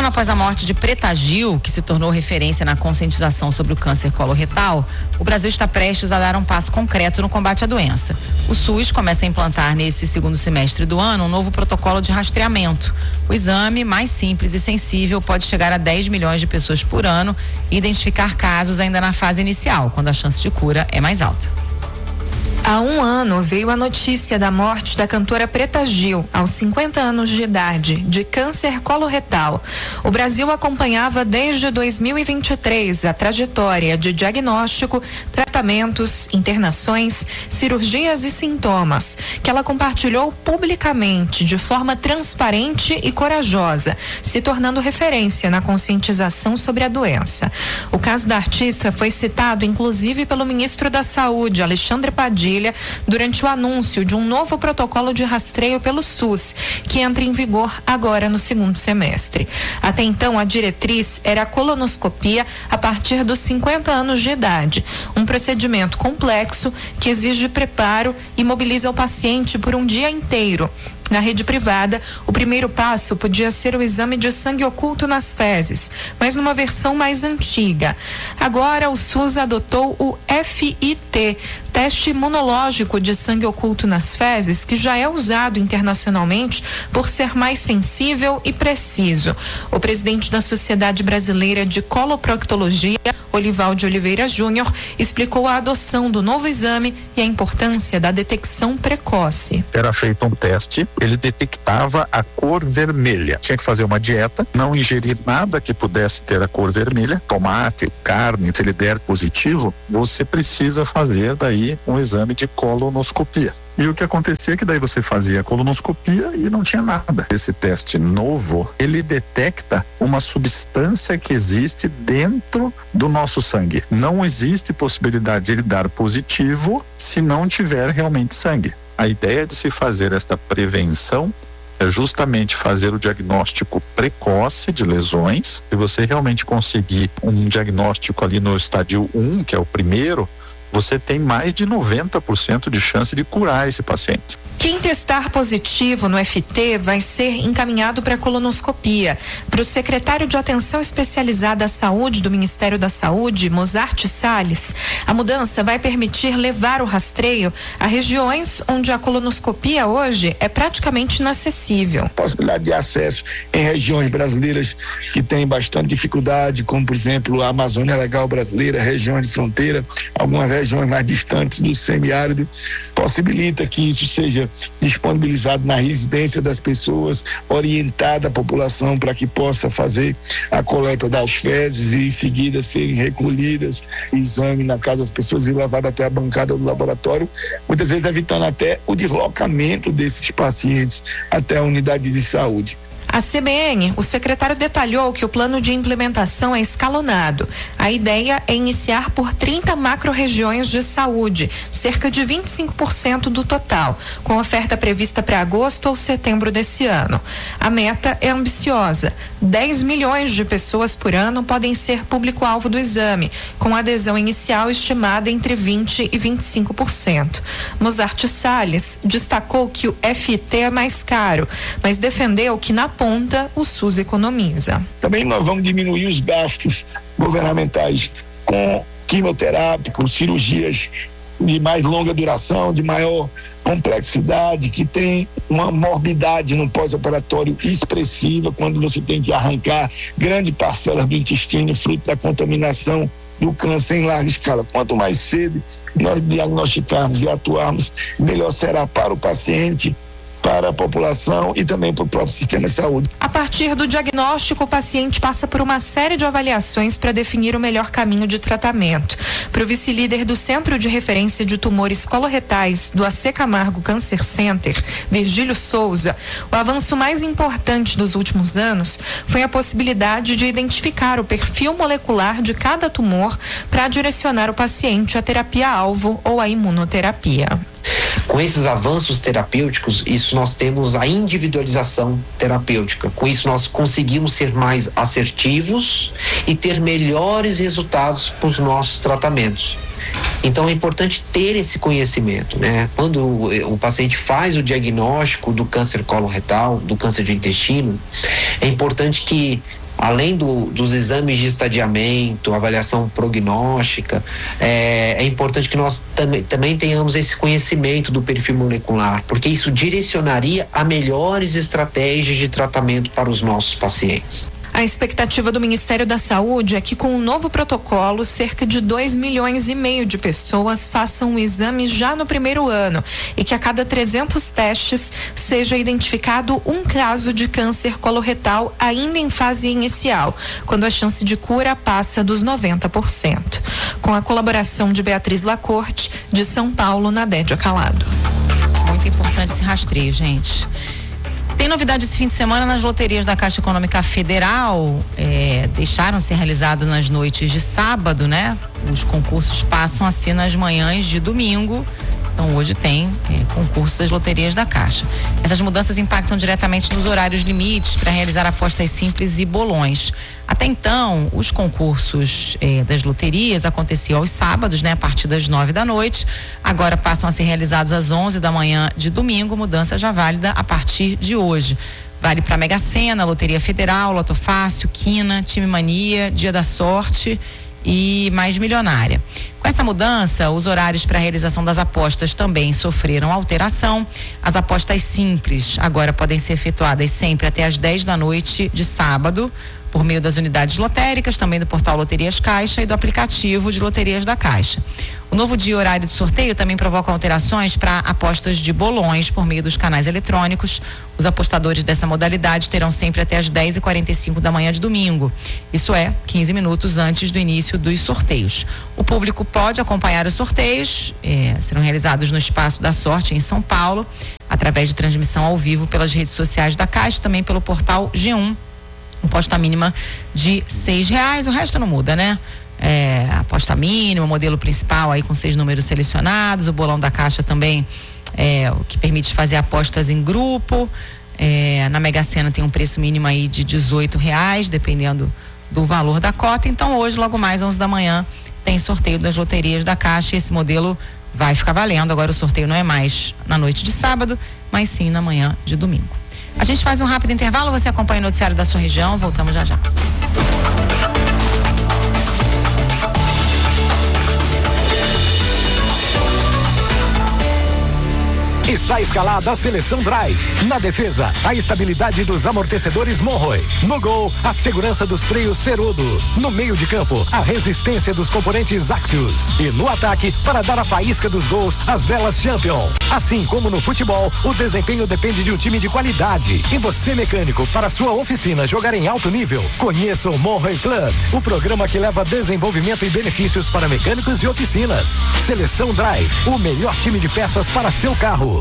após a morte de Preta Gil, que se tornou referência na conscientização sobre o câncer coloretal, o Brasil está prestes a dar um passo concreto no combate à doença. O SUS começa a implantar nesse segundo semestre do ano um novo protocolo de rastreamento. O exame, mais simples e sensível, pode chegar a 10 milhões de pessoas por ano e identificar casos ainda na fase inicial, quando a chance de cura é mais alta. Há um ano veio a notícia da morte da cantora Preta Gil, aos 50 anos de idade, de câncer coloretal. O Brasil acompanhava desde 2023 a trajetória de diagnóstico, tratamentos, internações, cirurgias e sintomas, que ela compartilhou publicamente, de forma transparente e corajosa, se tornando referência na conscientização sobre a doença. O caso da artista foi citado, inclusive, pelo ministro da Saúde, Alexandre Padilha, durante o anúncio de um novo protocolo de rastreio pelo SUS, que entra em vigor agora no segundo semestre. Até então, a diretriz era a colonoscopia a partir dos 50 anos de idade, um procedimento complexo que exige preparo e mobiliza o paciente por um dia inteiro. Na rede privada, o primeiro passo podia ser o exame de sangue oculto nas fezes, mas numa versão mais antiga. Agora, o SUS adotou o FIT, teste imunológico de sangue oculto nas fezes, que já é usado internacionalmente por ser mais sensível e preciso. O presidente da Sociedade Brasileira de Coloproctologia, Olivaldo Oliveira Júnior, explicou a adoção do novo exame e a importância da detecção precoce. Era feito um teste, ele detectava a cor vermelha. Tinha que fazer uma dieta, não ingerir nada que pudesse ter a cor vermelha, tomate, carne. Se ele der positivo, você precisa fazer daí um exame de colonoscopia. E o que acontecia é que daí você fazia a colonoscopia e não tinha nada. Esse teste novo, ele detecta uma substância que existe dentro do nosso sangue. Não existe possibilidade de ele dar positivo se não tiver realmente sangue. A ideia de se fazer esta prevenção é justamente fazer o diagnóstico precoce de lesões. Se você realmente conseguir um diagnóstico ali no estádio 1, que é o primeiro, você tem mais de 90% de chance de curar esse paciente. Quem testar positivo no FT vai ser encaminhado para colonoscopia. Para o secretário de Atenção Especializada à Saúde do Ministério da Saúde, Mozart Salles, a mudança vai permitir levar o rastreio a regiões onde a colonoscopia hoje é praticamente inacessível. Possibilidade de acesso em regiões brasileiras que têm bastante dificuldade, como por exemplo a Amazônia Legal Brasileira, regiões de fronteira, algumas regiões mais distantes do semiárido, possibilita que isso seja disponibilizado na residência das pessoas, orientada a população para que possa fazer a coleta das fezes e em seguida serem recolhidas, exame na casa das pessoas e levado até a bancada do laboratório, muitas vezes evitando até o deslocamento desses pacientes até a unidade de saúde. A CBN, o secretário detalhou que o plano de implementação é escalonado. A ideia é iniciar por 30 macro-regiões de saúde, cerca de 25% do total, com oferta prevista para agosto ou setembro desse ano. A meta é ambiciosa. 10 milhões de pessoas por ano podem ser público-alvo do exame, com adesão inicial estimada entre 20% e 25%. Mozart Salles destacou que o FIT é mais caro, mas defendeu que na ponta o SUS economiza. Também nós vamos diminuir os gastos governamentais com quimioterapia, com cirurgias de mais longa duração, de maior complexidade, que tem uma morbidade no pós-operatório expressiva, quando você tem que arrancar grande parcela do intestino fruto da contaminação do câncer em larga escala. Quanto mais cedo nós diagnosticarmos e atuarmos, melhor será para o paciente, para a população e também para o próprio sistema de saúde. A partir do diagnóstico, o paciente passa por uma série de avaliações para definir o melhor caminho de tratamento. Para o vice-líder do Centro de Referência de Tumores Coloretais do AC Camargo Cancer Center, Virgílio Souza, o avanço mais importante dos últimos anos foi a possibilidade de identificar o perfil molecular de cada tumor para direcionar o paciente à terapia-alvo ou à imunoterapia. Com esses avanços terapêuticos, nós temos a individualização terapêutica. Com isso nós conseguimos ser mais assertivos e ter melhores resultados para os nossos tratamentos. Então é importante ter esse conhecimento, né? Quando o paciente faz o diagnóstico do câncer coloretal, do câncer de intestino, é importante que, além dos exames de estadiamento, avaliação prognóstica, é importante que nós também tenhamos esse conhecimento do perfil molecular, porque isso direcionaria a melhores estratégias de tratamento para os nossos pacientes. A expectativa do Ministério da Saúde é que, com o novo protocolo, cerca de 2,5 milhões de pessoas façam o exame já no primeiro ano e que a cada 300 testes seja identificado um caso de câncer coloretal ainda em fase inicial, quando a chance de cura passa dos 90%. Com a colaboração de Beatriz Lacorte, de São Paulo, Nadédia Calado. Muito importante esse rastreio, gente. Tem novidade esse fim de semana nas loterias da Caixa Econômica Federal, deixaram ser realizado nas noites de sábado, né? Os concursos passam a ser nas manhãs de domingo. Então hoje tem concurso das loterias da Caixa. Essas mudanças impactam diretamente nos horários limites para realizar apostas simples e bolões. Até então, os concursos das loterias aconteciam aos sábados, né, a partir das 9 da noite. Agora passam a ser realizados às 11 da manhã de domingo, mudança já válida a partir de hoje. Vale para Mega Sena, Loteria Federal, Loto Fácil, Quina, Time Mania, Dia da Sorte e Mais Milionária. Com essa mudança, os horários para a realização das apostas também sofreram alteração. As apostas simples agora podem ser efetuadas sempre até às 10 da noite de sábado, por meio das unidades lotéricas, também do portal Loterias Caixa e do aplicativo de Loterias da Caixa. O novo dia e horário de sorteio também provoca alterações para apostas de bolões por meio dos canais eletrônicos. Os apostadores dessa modalidade terão sempre até as 10h45 da manhã de domingo. Isso é, 15 minutos antes do início dos sorteios. O público pode acompanhar os sorteios, serão realizados no Espaço da Sorte, em São Paulo, através de transmissão ao vivo pelas redes sociais da Caixa, também pelo portal G1. Aposta mínima de R$6, o resto não muda, né? Aposta mínima, modelo principal aí com 6 números selecionados, o bolão da Caixa também o que permite fazer apostas em grupo. Na Mega Sena tem um preço mínimo aí de R$18, dependendo do valor da cota. Então hoje, logo mais 11 da manhã, tem sorteio das loterias da Caixa e esse modelo vai ficar valendo. Agora o sorteio não é mais na noite de sábado, mas sim na manhã de domingo. A gente faz um rápido intervalo, você acompanha o noticiário da sua região, voltamos já já. Está escalada a seleção Drive. Na defesa, a estabilidade dos amortecedores Monroe. No gol, a segurança dos freios Ferudo. No meio de campo, a resistência dos componentes Axios. E no ataque, para dar a faísca dos gols, as velas Champion. Assim como no futebol, o desempenho depende de um time de qualidade. E você, mecânico, para sua oficina jogar em alto nível, conheça o Monroe Club, o programa que leva desenvolvimento e benefícios para mecânicos e oficinas. Seleção Drive, o melhor time de peças para seu carro.